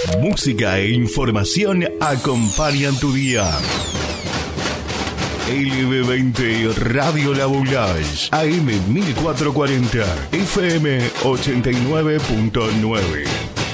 Música e información acompañan tu día. LB20 Radio La Boulage, AM 1440, FM 89.9.